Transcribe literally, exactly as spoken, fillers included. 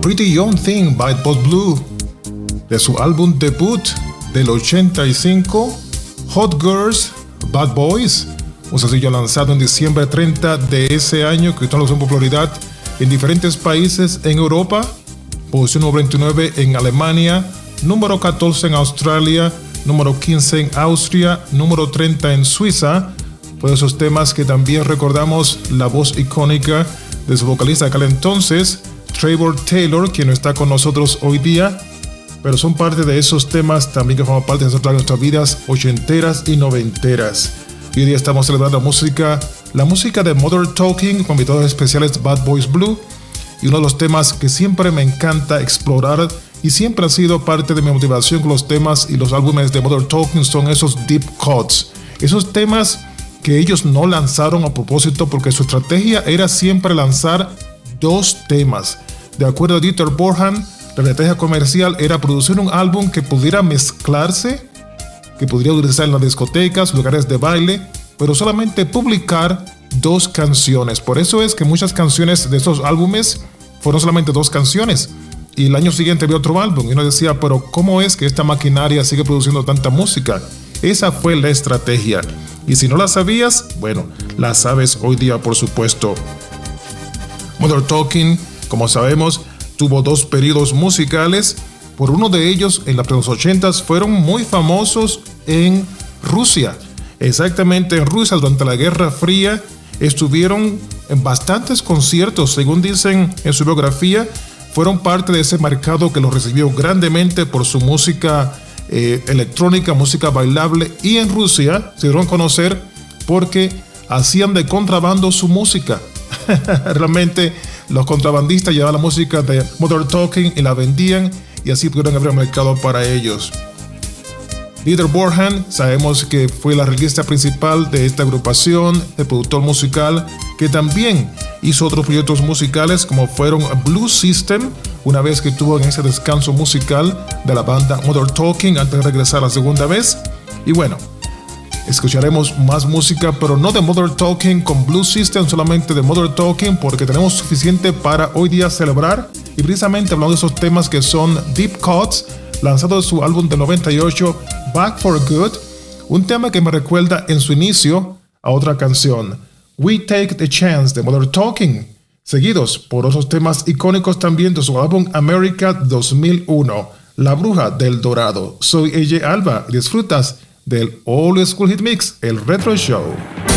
Pretty Young Thing by Boss Blue, de su álbum debut del ochenta y cinco, Hot Girls, Bad Boys, un sencillo lanzado en diciembre treinta de ese año que tuvo popularidad en diferentes países en Europa, posición número veintinueve en Alemania, número catorce en Australia, número quince en Austria, número treinta en Suiza. Fue de esos temas que también recordamos la voz icónica de su vocalista de aquel entonces, Trevor Taylor, quien no está con nosotros hoy día, pero son parte de esos temas también que forman parte de nuestras vidas ochenteras y noventeras. Y hoy día estamos celebrando la música, la música de Modern Talking con invitados especiales Bad Boys Blue, y uno de los temas que siempre me encanta explorar y siempre ha sido parte de mi motivación con los temas y los álbumes de Modern Talking son esos deep cuts, esos temas que ellos no lanzaron a propósito porque su estrategia era siempre lanzar dos temas. De acuerdo a Dieter Bohlen, la estrategia comercial era producir un álbum que pudiera mezclarse, que pudiera utilizar en las discotecas, lugares de baile, pero solamente publicar dos canciones. Por eso es que muchas canciones de estos álbumes fueron solamente dos canciones. Y el año siguiente había otro álbum. Y uno decía, pero ¿cómo es que esta maquinaria sigue produciendo tanta música? Esa fue la estrategia. Y si no la sabías, bueno, la sabes hoy día, por supuesto. Modern Talking, como sabemos, tuvo dos periodos musicales. Por uno de ellos, en los ochentas, fueron muy famosos en Rusia. Exactamente en Rusia, durante la Guerra Fría, estuvieron en bastantes conciertos, según dicen en su biografía. Fueron parte de ese mercado que los recibió grandemente por su música eh, electrónica, música bailable. Y en Rusia se dieron a conocer porque hacían de contrabando su música. Realmente los contrabandistas llevaban la música de Modern Talking y la vendían, y así pudieron abrir un mercado para ellos. Dieter Bohlen, sabemos que fue la arreglista principal de esta agrupación, el productor musical, que también hizo otros proyectos musicales como fueron Blue System, una vez que estuvo en ese descanso musical de la banda Modern Talking antes de regresar la segunda vez. Y bueno, escucharemos más música, pero no de Modern Talking con Blue System, solamente de Modern Talking, porque tenemos suficiente para hoy día celebrar. Y precisamente hablando de esos temas que son Deep Cuts, lanzado de su álbum del noventa y ocho, Back for Good, un tema que me recuerda en su inicio a otra canción, We Take the Chance de Modern Talking, seguidos por otros temas icónicos también de su álbum America dos mil uno, La Bruja del Dorado. Soy A J Alba y disfrutas del Old School Hit Mix, el Retro Show.